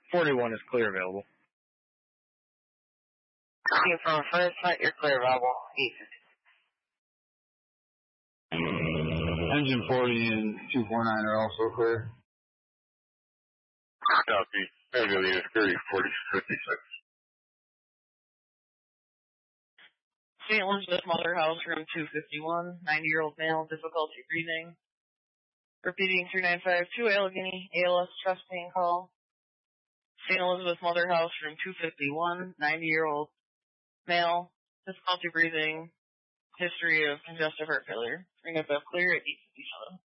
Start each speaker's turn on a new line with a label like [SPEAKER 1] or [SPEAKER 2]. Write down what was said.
[SPEAKER 1] 41 is clear available.
[SPEAKER 2] From first flight, you're clear available. 850.
[SPEAKER 3] Engine 40 and 249 are also clear.
[SPEAKER 4] Copy. Airfield Unit 4056.
[SPEAKER 2] St. Elizabeth Mother House, room 251, 90-year-old male, difficulty breathing. Repeating 3952 Allegheny, ALS chest pain call. St. Elizabeth Mother House, room 251, 90-year-old male, difficulty breathing, history of congestive heart failure. Bring up clear at 857.